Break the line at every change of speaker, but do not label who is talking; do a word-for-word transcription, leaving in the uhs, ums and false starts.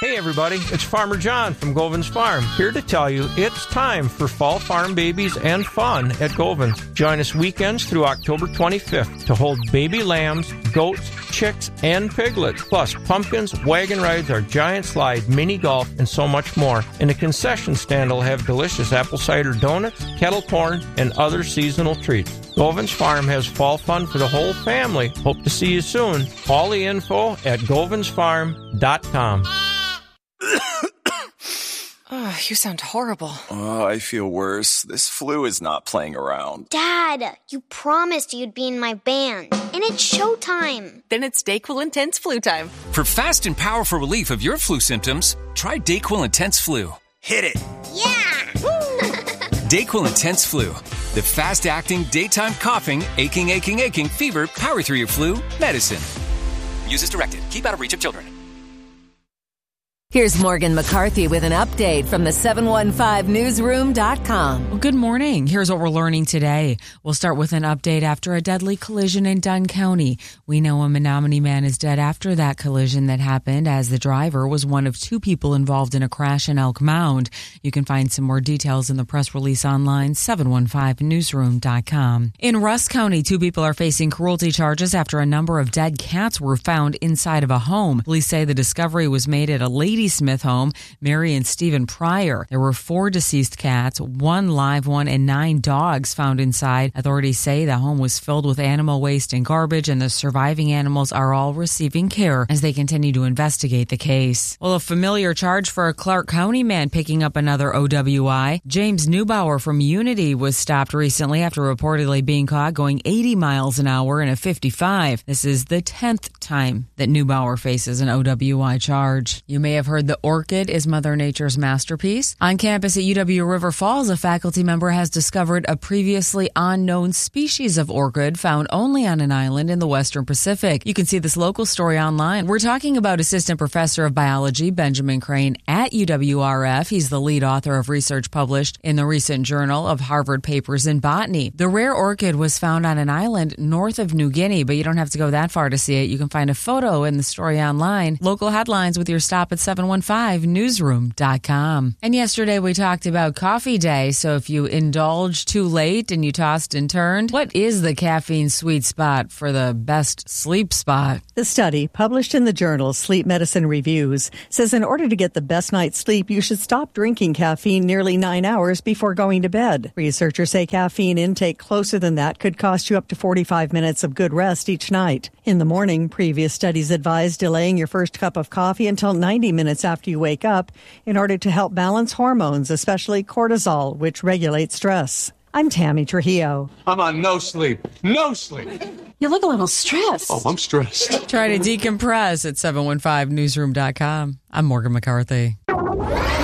Hey everybody, it's Farmer John from Govins Farm, here to tell you it's time for fall farm babies and fun at Govins. Join us weekends through October twenty-fifth to hold baby lambs, goats, chicks, and piglets, plus pumpkins, wagon rides, our giant slide, mini golf, and so much more. And the concession stand will have delicious apple cider donuts, kettle corn, and other seasonal treats. Govins Farm has fall fun for the whole family. Hope to see you soon. All the info at govins farm dot com.
Oh, you sound horrible.
Oh, I feel worse. This flu is not playing around.
Dad, you promised you'd be in my band. And it's showtime.
Then it's DayQuil Intense Flu time.
For fast and powerful relief of your flu symptoms, try DayQuil Intense Flu.
Hit it.
Yeah!
DayQuil Intense Flu. The fast-acting, daytime coughing, aching, aching, aching, fever, power through your flu medicine. Use as directed. Keep out of reach of children.
Here's Morgan McCarthy with an update from the seven one five newsroom dot com.
Well, good morning. Here's what we're learning today. We'll start with an update after a deadly collision in Dunn County. We know a Menominee man is dead after that collision that happened, as the driver was one of two people involved in a crash in Elk Mound. You can find some more details in the press release online, seven one five newsroom dot com. In Rusk County, two people are facing cruelty charges after a number of dead cats were found inside of a home. Police say the discovery was made at a Lady Smith home, Mary and Stephen Pryor. There were four deceased cats, one live one, and nine dogs found inside. Authorities say the home was filled with animal waste and garbage, and the surviving animals are all receiving care as they continue to investigate the case. Well, a familiar charge for a Clark County man picking up another O W I. James Neubauer from Unity was stopped recently after reportedly being caught going eighty miles an hour in a fifty-five. This is the tenth time that Neubauer faces an O W I charge. You may have heard the orchid is Mother Nature's masterpiece. On campus at U W River Falls, a faculty member has discovered a previously unknown species of orchid found only on an island in the Western Pacific. You can see this local story online. We're talking about Assistant Professor of Biology Benjamin Crane at U W R F. He's the lead author of research published in the recent Journal of Harvard Papers in Botany. The rare orchid was found on an island north of New Guinea, but you don't have to go that far to see it. You can find a photo in the story online. Local headlines with your stop at seven one five newsroom dot com. And yesterday we talked about coffee day, so if you indulged too late and you tossed and turned, what is the caffeine sweet spot for the best sleep spot?
The study, published in the journal Sleep Medicine Reviews, says in order to get the best night's sleep, you should stop drinking caffeine nearly nine hours before going to bed. Researchers say caffeine intake closer than that could cost you up to forty-five minutes of good rest each night. In the morning, previous studies advise delaying your first cup of coffee until ninety minutes after you wake up in order to help balance hormones, especially cortisol, which regulates stress. I'm Tammy Trujillo.
I'm on no sleep. No sleep.
You look a little stressed.
Oh, I'm stressed.
Try to decompress at seven one five newsroom dot com. I'm Morgan McCarthy.